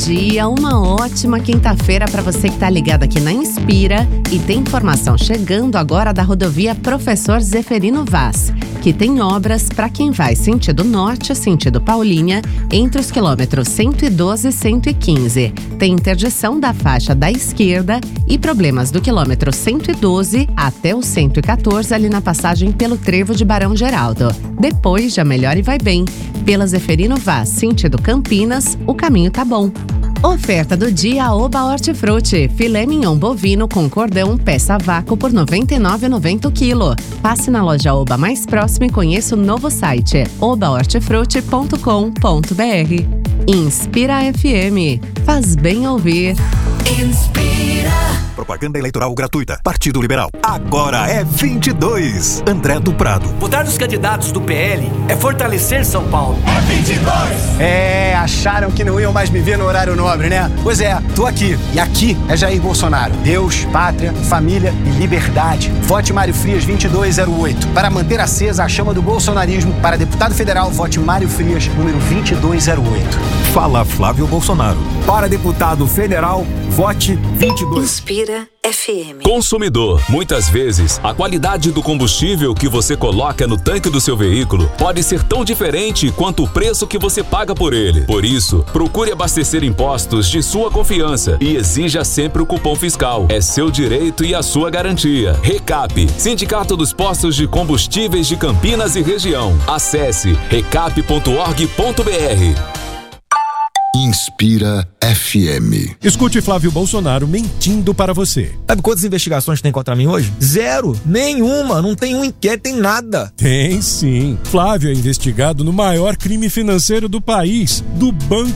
dia, uma ótima quinta-feira para você que tá ligado aqui na Inspira e tem informação chegando agora da rodovia Professor Zeferino Vaz, que tem obras para quem vai sentido norte, sentido Paulínia, entre os quilômetros 112 e 115. Tem interdição da faixa da esquerda e problemas do quilômetro 112 até o 114 ali na passagem pelo trevo de Barão Geraldo. Depois já melhora e vai bem. Pela Zeferino Vaz, sentido Campinas, o caminho tá bom. Oferta do dia Oba Hortifruti. Filé mignon bovino com cordão, peça a vácuo por R$ 99,90 o quilo. Passe na loja Oba mais próxima e conheça o novo site obahortifruti.com.br. Inspira FM. Faz bem ouvir. Inspira. Propaganda eleitoral gratuita. Partido Liberal. Agora é 22. André do Prado. Votar nos candidatos do PL é fortalecer São Paulo. É 22. Acharam que não iam mais me ver no horário nobre, né? Pois é, tô aqui. E aqui é Jair Bolsonaro. Deus, pátria, família e liberdade. Vote Mário Frias 2208. Para manter acesa a chama do bolsonarismo, para deputado federal, vote Mário Frias, número 2208. Fala Flávio Bolsonaro. Para deputado federal, vote 22. Inspira FM. Consumidor, muitas vezes a qualidade do combustível que você coloca no tanque do seu veículo pode ser tão diferente quanto o preço que você paga por ele. Por isso, procure abastecer em postos de sua confiança e exija sempre o cupom fiscal. É seu direito e a sua garantia. Recap, Sindicato dos Postos de Combustíveis de Campinas e Região. Acesse recap.org.br. Inspira FM. Escute Flávio Bolsonaro mentindo para você. Sabe quantas investigações tem contra mim hoje? Zero. Nenhuma. Não tem um inquérito, tem nada. Tem sim. Flávio é investigado no maior crime financeiro do país, do Banco